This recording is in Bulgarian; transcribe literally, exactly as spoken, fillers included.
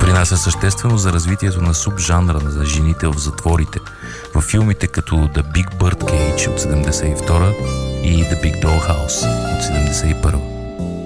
допринася съществено за развитието на субжанра на жените в затворите, във филмите като The Big Birdcage от седемдесет и втора и The Big Dollhouse от седемдесет и първа.